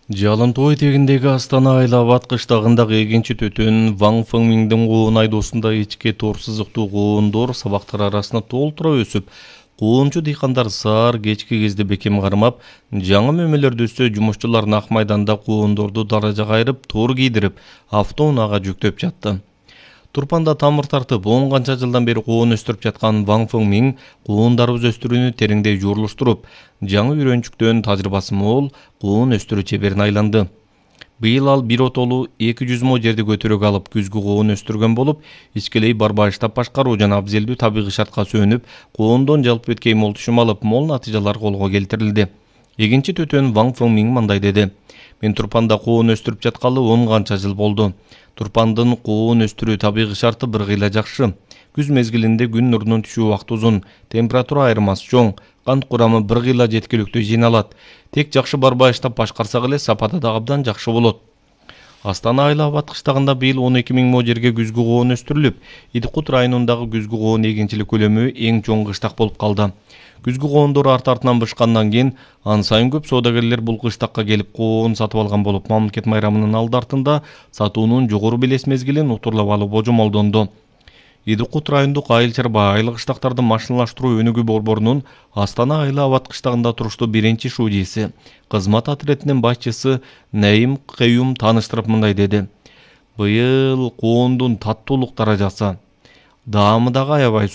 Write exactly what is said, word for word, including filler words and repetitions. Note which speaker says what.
Speaker 1: Жалынтоо этегиндеги Астана Айлабад кыштагындагы экинчи төтөн Ван Фэнгмиңдин коон айдоосунда ичке тор сызыктуу коондор сабактар арасына толтура өсүп, коончу дыйкандар саар кечки кезде бекем кармап, жаңы мөмөлөрдү өссө жумушчулар Ак майданда коондорду даража кайрып, тор кийдирип, автоунаага жүктөп жатты. Турпанда тамыр тартып, он канча жылдан бери коон өстүрүп жаткан Ван Фэнгмиң коондарыбыз өстүрүүнү тереңдей жуурулуштуруп, жаңы үйрөнчүктөн тажрыйбасы мол коон өстүрүү чеберине айланды. Быйыл ал бир отолу эки жүз мо жерди көтөрөк алып күзгү коон өстүргөн болуп, ичкилей барбаштап башкаруу жана абзелдүү табигый шартка сүйөнүп, коондон жалпы өткөй мол түшүм алып, мол натыйжалар колго келтирилди. Экинчи төтөн Ван Фэнгмиң мындай деди: "Мен Турпанда коон өстүрүп жаткалы он канча жыл болду. Турпандын коон өстүрүү табигый шарты бир кыйла жакшы. Күз мезгилинде күн нурунун түшүү убакыты узун, температура айырмасы чоң, кант курамы бир кыйла жеткиликтүү жыйналат. Тек жакшы барбаштап башкарсак эле сапаты да абдан жакшы болот." Астана Айлабад кыштагында быйыл он эки миң мо жерге күзгү коон өстүрүлүп, Идикут районундагы күзгү коон эгинчилик көлөмү эң чоң кыштак болуп калды. Күзгү коондор арт-артынан бышкандан кийин ан сайын көп соодагерлер бул кыштакка келип коон сатып алган болуп, мамлекет майрамынын алды артында сатуунун жогору белес мезгилин утурлап алуу божомолдонду. Идикут райондук айыл чарба айыл кыштактарды машиналаштыруу өнүгүү борборунун Астана Айлабад кыштагында туруштуу биринчи шуудиси, кызмат отрядынын башчысы Наим Каюм тааныштырып мындай деди: "Быйыл коондун таттуулук даражасы, даамы дагы аябай